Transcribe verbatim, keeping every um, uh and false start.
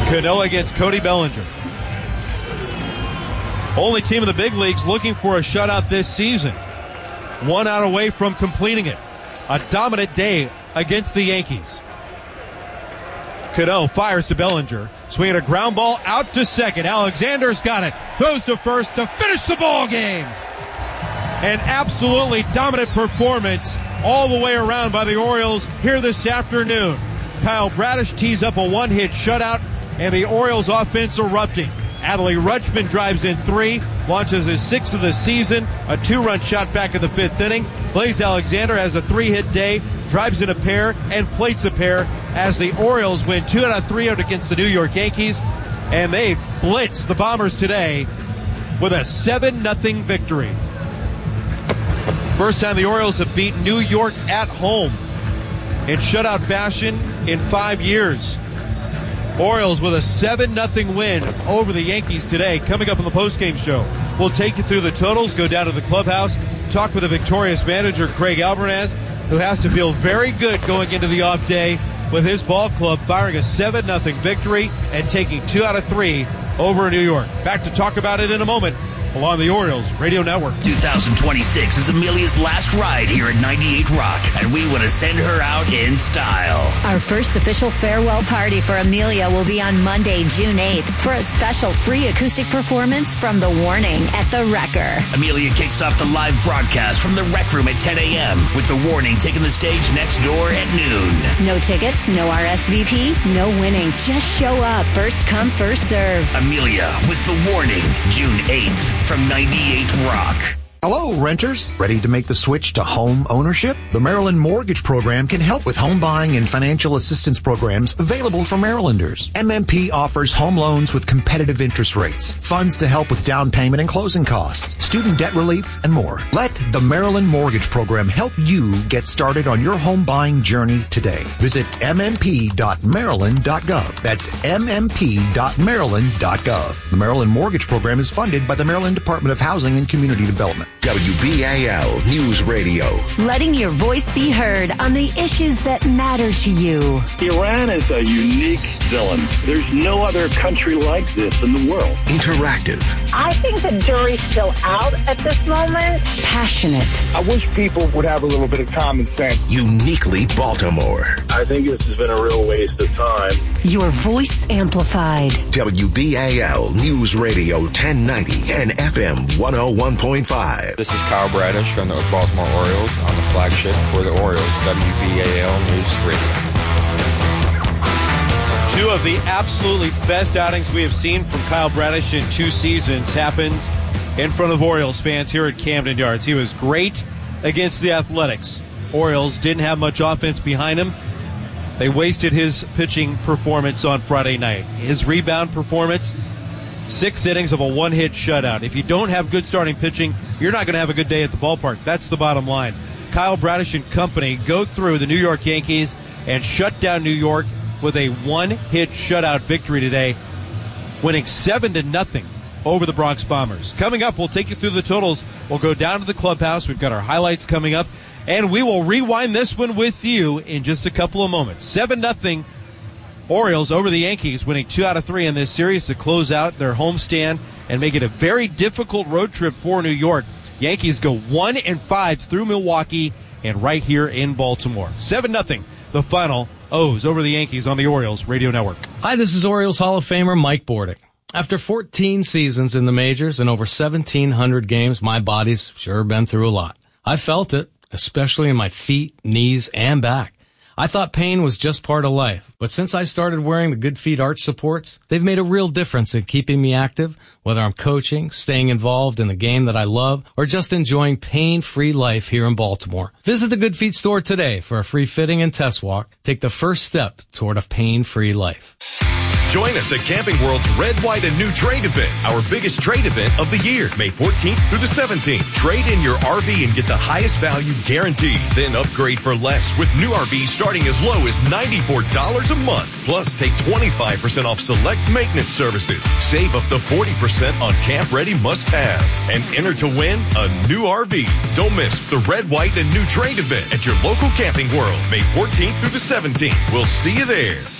Cano against Cody Bellinger. Only team in the big leagues looking for a shutout this season. One out away from completing it. A dominant day against the Yankees. Cano fires to Bellinger. Swinging a ground ball out to second. Alexander's got it. Throws to first to finish the ball game. An absolutely dominant performance all the way around by the Orioles here this afternoon. Kyle Bradish tees up a one-hit shutout, and the Orioles offense erupting. Adley Rutschman drives in three, launches his sixth of the season, a two-run shot back in the fifth inning. Blaze Alexander has a three-hit day, drives in a pair, and plates a pair as the Orioles win two out of three out against the New York Yankees, and they blitz the Bombers today with a seven nothing victory. First time the Orioles have beaten New York at home in shutout fashion in five years. Orioles with a seven nothing win over the Yankees today. Coming up on the postgame show, we'll take you through the totals, go down to the clubhouse, talk with the victorious manager, Craig Albernaz, who has to feel very good going into the off day with his ball club firing a seven nothing victory and taking two out of three over New York. Back to talk about it in a moment along the Orioles Radio Network. two thousand twenty-six is Amelia's last ride here at ninety-eight Rock, and we want to send her out in style. Our first official farewell party for Amelia will be on Monday, June eighth, for a special free acoustic performance from The Warning at The Wrecker. Amelia kicks off the live broadcast from the Rec Room at ten a.m., with The Warning taking the stage next door at noon. No tickets, no R S V P, no winning. Just show up. First come, first serve. Amelia with The Warning, June eighth. From ninety-eight Rock. Hello, renters. Ready to make the switch to home ownership? The Maryland Mortgage Program can help with home buying and financial assistance programs available for Marylanders. M M P offers home loans with competitive interest rates, funds to help with down payment and closing costs, student debt relief, and more. Let the Maryland Mortgage Program help you get started on your home buying journey today. Visit m m p dot maryland dot gov. That's m m p dot maryland dot gov. The Maryland Mortgage Program is funded by the Maryland Department of Housing and Community Development. W B A L News Radio. Letting your voice be heard on the issues that matter to you. Iran is a unique villain. There's no other country like this in the world. Interactive. I think the jury's still out at this moment. Passionate. I wish people would have a little bit of common sense. Uniquely Baltimore. I think this has been a real waste of time. Your voice amplified. W B A L News Radio ten ninety and F M one oh one point five. This is Kyle Bradish from the Baltimore Orioles on the flagship for the Orioles, W B A L News Radio. Two of the absolutely best outings we have seen from Kyle Bradish in two seasons happens in front of Orioles fans here at Camden Yards. He was great against the Athletics. Orioles didn't have much offense behind him. They wasted his pitching performance on Friday night. His rebound performance, six innings of a one-hit shutout. If you don't have good starting pitching, you're not going to have a good day at the ballpark. That's the bottom line. Kyle Bradish and company go through the New York Yankees and shut down New York with a one-hit shutout victory today, winning seven to nothing over the Bronx Bombers. Coming up, we'll take you through the totals. We'll go down to the clubhouse. We've got our highlights coming up, and we will rewind this one with you in just a couple of moments. seven nothing Orioles over the Yankees, winning two out of three in this series to close out their homestand and make it a very difficult road trip for New York. Yankees go one and five through Milwaukee and right here in Baltimore. seven nothing, the final O's over the Yankees on the Orioles Radio Network. Hi, this is Orioles Hall of Famer Mike Bordick. After fourteen seasons in the majors and over seventeen hundred games, my body's sure been through a lot. I felt it, especially in my feet, knees, and back. I thought pain was just part of life, but since I started wearing the Good Feet arch supports, they've made a real difference in keeping me active, whether I'm coaching, staying involved in the game that I love, or just enjoying pain-free life here in Baltimore. Visit the Good Feet store today for a free fitting and test walk. Take the first step toward a pain-free life. Join us at Camping World's Red, White, and New Trade event, our biggest trade event of the year, May fourteenth through the seventeenth. Trade in your R V and get the highest value guaranteed. Then upgrade for less with new R Vs starting as low as ninety-four dollars a month. Plus, take twenty-five percent off select maintenance services. Save up to forty percent on camp-ready must-haves. And enter to win a new R V. Don't miss the Red, White, and New Trade event at your local Camping World, May fourteenth through the seventeenth. We'll see you there.